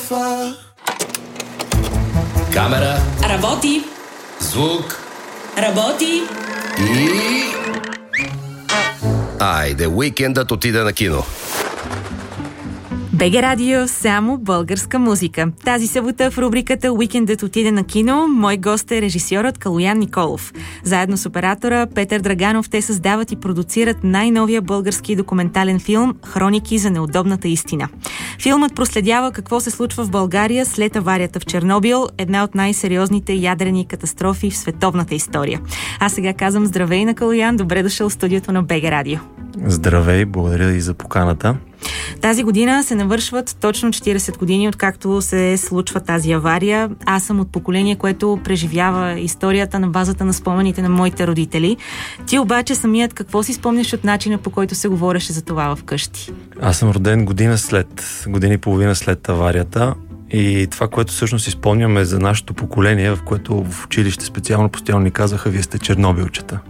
кафа. Камера. Работи. Звук. Работи. И... Айде, уикендът отида на кино. БГ Радио, само българска музика. Тази събота в рубриката «Уикендът отиде на кино» мой гост е режисьорът Калоян Николов. Заедно с оператора Петър Драганов те създават и продуцират най-новия български документален филм «Хроники за неудобната истина». Филмът проследява какво се случва в България след аварията в Чернобил, една от най-сериозните ядрени катастрофи в световната история. Аз сега казвам здравей на Калоян, добре дошъл в студиото на БГ Радио. Здравей, благодаря и за поканата. Тази година се навършват точно 40 години, откакто се случва тази авария. Аз съм от поколение, което преживява историята на базата на спомените на моите родители. Ти обаче самият какво си спомняш от начина, по който се говореше за това вкъщи? Аз съм роден година и половина след аварията. И това, което всъщност си спомняме за нашето поколение, в което в училище специално постоянно ни казаха: вие сте чернобилчета.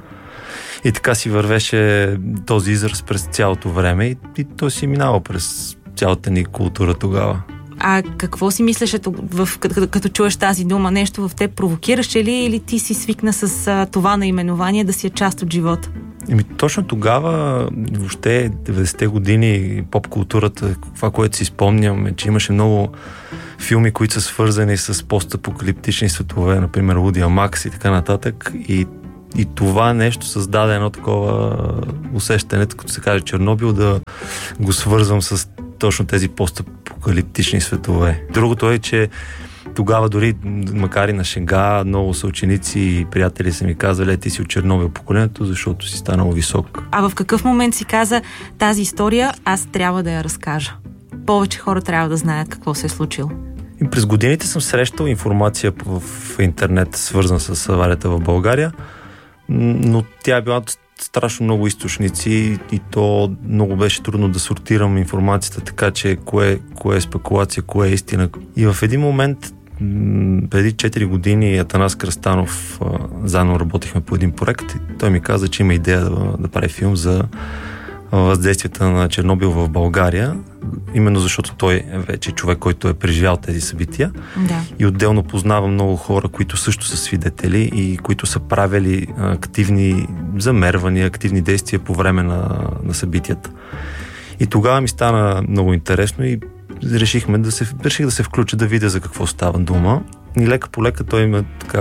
И така си вървеше този израз през цялото време и той си минава през цялата ни култура тогава. А какво си мислеше като чуеш тази дума? Нещо в теб провокираше ли или ти си свикна с това наименование да си е част от живота? Точно тогава, въобще 90-те години, поп-културата, това, което си спомням е, че имаше много филми, които са свързани с постапокалиптични светове, например Лудия Макс и така нататък. И това нещо създаде едно такова усещане, като се каже Чернобил, да го свързвам с точно тези постапокалиптични светове. Другото е, че тогава дори, макар и на шега, много съученици и приятели са ми казали: ти си от Чернобил поколението, защото си станал висок. А в какъв момент си каза: тази история аз трябва да я разкажа? Повече хора трябва да знаят какво се е случило. И през годините съм срещал информация в интернет, свързана с аварията в България, но тя е била страшно много източници и то много беше трудно да сортирам информацията, така че кое е спекулация, кое е истина. И в един момент, преди 4 години, Атанас Кръстанов, заедно работихме по един проект и той ми каза, че има идея да прави филм за въздействията на Чернобил в България, именно защото той е вече човек, който е преживял тези събития. Да. И отделно познавам много хора, които също са свидетели и които са правили активни замервания, активни действия по време на събитията. И тогава ми стана много интересно и реших да се включа, да видя за какво става дума. И лека по лека той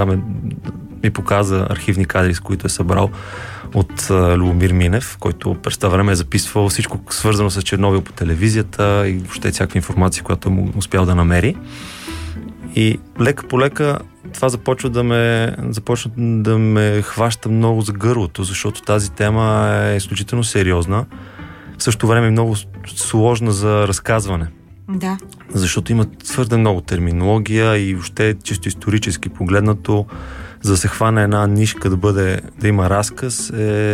ми показа архивни кадри, с които е събрал от Любомир Минев, който през това време е записвал всичко свързано с Чернобил по телевизията и въобще всякаква информация, която му успял да намери. И лека по лека това започва да ме хваща много за гърлото, защото тази тема е изключително сериозна. В същото време е много сложна за разказване. Да. Защото има твърде много терминология и въобще чисто исторически погледнато, за да се хване една нишка да има разказ,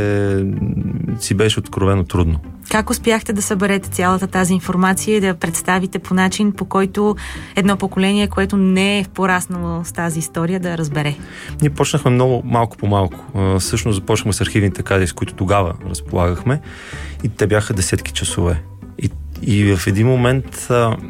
си беше откровено трудно. Как успяхте да съберете цялата тази информация и да представите по начин, по който едно поколение, което не е пораснало с тази история, да разбере? Ние почнахме много малко по малко. Всъщност започнахме с архивните кадри, с които тогава разполагахме, и те бяха десетки часове. И в един момент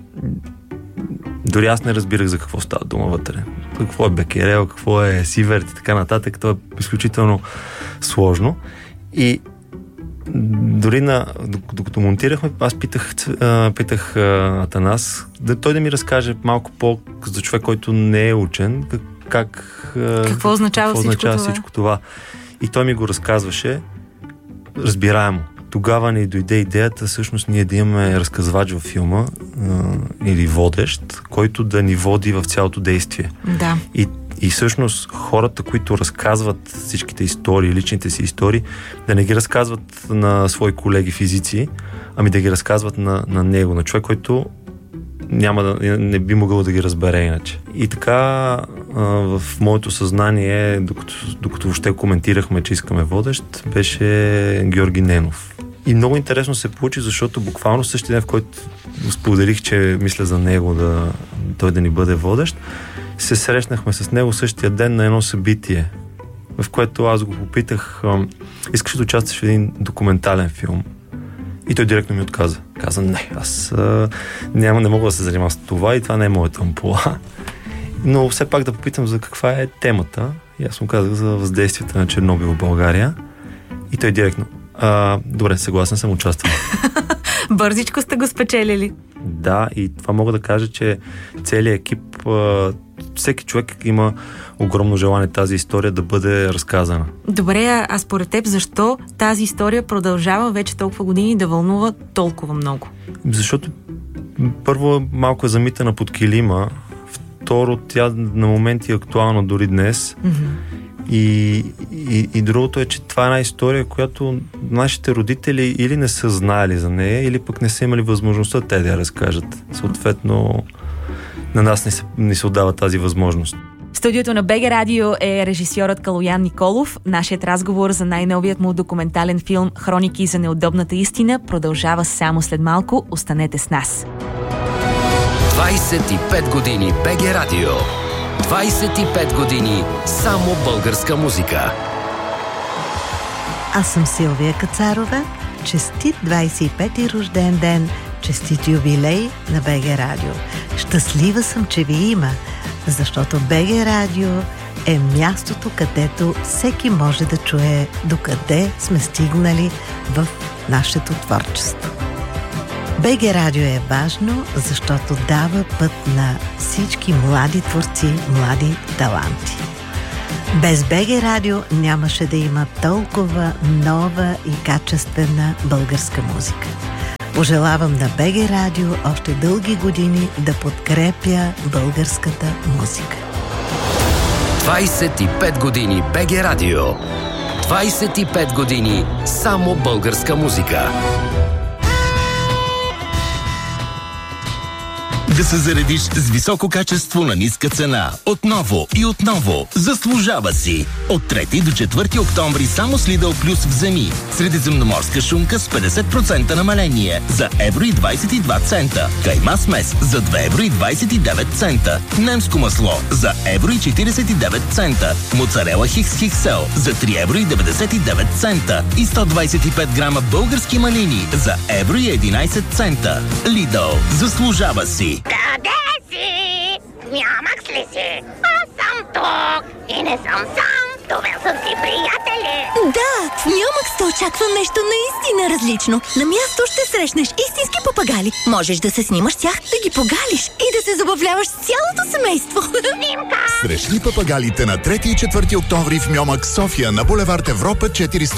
дори аз не разбирах за какво става дума вътре. Какво е Бекерел, какво е Сиверт и така нататък. Това е изключително сложно. И дори докато монтирахме, аз питах Атанас той да ми разкаже малко за човек, който не е учен, какво означава всичко това. И той ми го разказваше разбираемо. Тогава ни дойде идеята всъщност ние да имаме разказвач във филма или водещ, който да ни води в цялото действие. Да. И всъщност хората, които разказват всичките истории, личните си истории, да не ги разказват на свои колеги физици, ами да ги разказват на него, на човек, който не би могъл да ги разбере иначе. И така в моето съзнание, докато въобще коментирахме, че искаме водещ, беше Георги Ненов. И много интересно се получи, защото буквално същия ден, в който споделих, че мисля за него той да ни бъде водещ, се срещнахме с него същия ден на едно събитие, в което аз го попитах: искаш да участваш в един документален филм? И той директно ми отказа. Каза, не, аз не мога да се занимавам с това и това не е моята ампула. Но все пак да попитам за каква е темата. И аз му казах за въздействията на Чернобил в България. И той директно, добре, съгласен съм, участвам. Бързичко сте го спечелили. Да, и това мога да кажа, че целият екип, всеки човек има огромно желание тази история да бъде разказана. Добре, а според теб защо тази история продължава вече толкова години да вълнува толкова много? Защото първо малко е замитана под килима, второ тя на моменти е актуална дори днес. И другото е, че това е една история, която нашите родители или не са знаели за нея, или пък не са имали възможността те да я разкажат. Съответно, на нас не се отдава тази възможност. В студиото на БГ Радио е режисьорът Калоян Николов. Нашият разговор за най-новият му документален филм «Хроники за неудобната истина» продължава само след малко. Останете с нас. 25 години БГ Радио. 25 години само българска музика. Аз съм Силвия Кацарова. Честит 25-ти рожден ден, честит юбилей на БГ Радио. Щастлива съм, че ви има, защото БГ Радио е мястото, където всеки може да чуе докъде сме стигнали в нашето творчество. БГ Радио е важно, защото дава път на всички млади творци, млади таланти. Без БГ Радио нямаше да има толкова нова и качествена българска музика. Пожелавам на БГ Радио още дълги години да подкрепя българската музика. 25 години БГ Радио. 25 години само българска музика. Да се заредиш с високо качество на ниска цена. Отново и отново. Заслужава си. От 3 до 4 октомври само с Lidl Plus вземи. Средиземноморска шунка с 50% намаление за €1,22. Кайма смес за €2,29. Немско масло за €1,49. Моцарела Хикс Хиксел за €3,99. И 125 грама български малини за €1,11. Lidl. Заслужава си. Къде си? Мямакс ли си? Аз съм тук и не съм сам. Довел съм си приятели. Да, в Мямакс те очаква нещо наистина различно. На място ще срещнеш истински папагали. Можеш да се снимаш с тях, да ги погалиш и да се забавляваш с цялото семейство. Снимка! Срещни папагалите на 3 и 4 октомври в Мямакс София на булевард Европа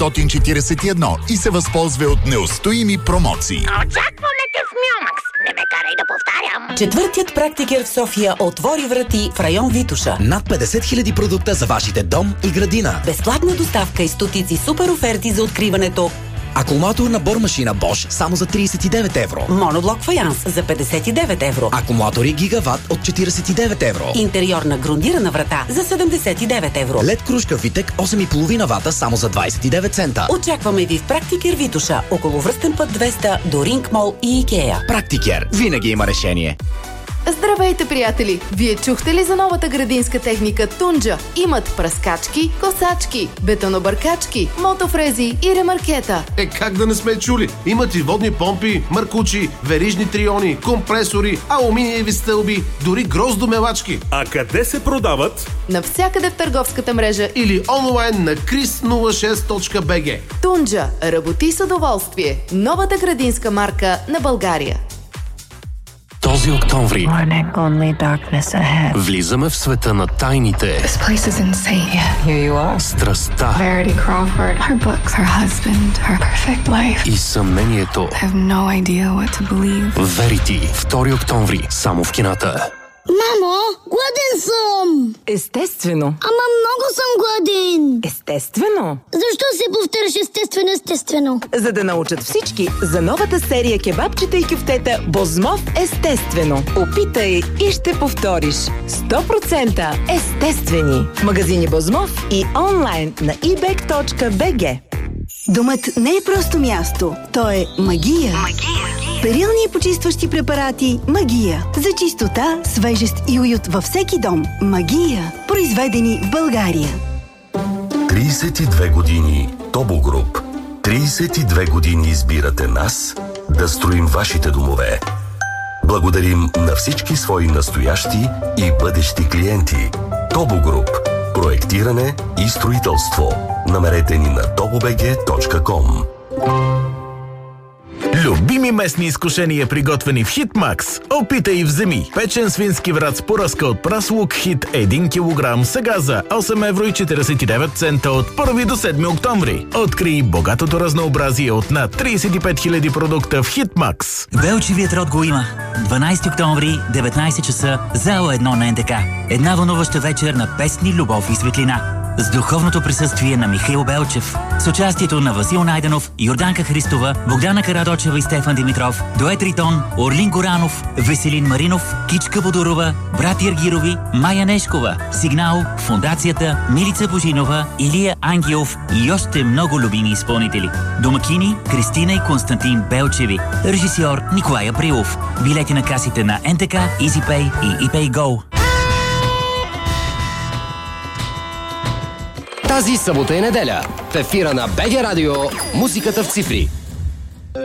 441 и се възползва от неустоими промоции. Очакваме те в Мямакс. Не ме карай да повтарям. Четвъртият практикер в София отвори врати в район Витоша. Над 50 000 продукта за вашите дом и градина. Безплатна доставка и стотици супер оферти за откриването. Акумулатор на бормашина Bosch само за €39. Моноблок фаянс за €59. Акумулатори Гигават от €49. Интериорна грундирана врата за €79. LED кружка Витек 8,5 вата само за 29 цента. Очакваме ви в Практикер Витоша, около Връстен път 200 до Ринг Мол и Икеа. Практикер винаги има решение. Здравейте, приятели! Вие чухте ли за новата градинска техника Тунджа? Имат пръскачки, косачки, бетонобъркачки, мотофрези и ремаркета. Как да не сме чули? Имат и водни помпи, маркучи, верижни триони, компресори, алуминиеви стълби, дори гроздомелачки. А къде се продават? Навсякъде в търговската мрежа или онлайн на chris06.bg. Тунджа. Работи с удоволствие. Новата градинска марка на България. Този октомври влизаме в света на тайните, страстта и съмнението. Verity, 2 октомври, само в кината. Мамо, гладен съм! Естествено. Ама много съм гладен. Естествено. Защо се повтаряш естествено? За да научат всички за новата серия кебабчета и кюфтета Бозмов естествено. Опитай и ще повториш. 100% естествени. Магазини Бозмов и онлайн на ebek.bg. Домът не е просто място. То е магия. Перилни и почистващи препарати Магия. За чистота, свежест и уют във всеки дом. Магия. Произведени в България. 32 години Тобо Груп. 32 години избирате нас да строим вашите домове. Благодарим на всички свои настоящи и бъдещи клиенти. Тобо Груп. Проектиране и строителство. Намерете ни на tobobg.com. Любими местни изкушения, приготвени в Хитмакс. Опитай и вземи. Печен свински врат с поръзка от прас лук Хит 1 кг. Сега за 8,49 евро от 1 до 7 октомври. Открий богатото разнообразие от над 35 000 продукта в Хитмакс. Белчевият род го има. 12 октомври, 19 часа, зала 1 на НДК. Една вълнуваща вечер на песни, любов и светлина. С духовното присъствие на Михаил Белчев, с участието на Васил Найденов, Йорданка Христова, Богдана Карадочева и Стефан Димитров, Дует Ритон, Орлин Горанов, Веселин Маринов, Кичка Бодорова, брати Аргирови, Майя Нешкова, Сигнал, Фондацията, Милица Божинова, Илия Ангелов и още много любими изпълнители. Домакини Кристина и Константин Белчеви. Режисьор Николай Априлов. Билети на касите на НТК, EasyPay и ePayGo. Тази събота и неделя в ефира на БГ Радио музиката в цифри.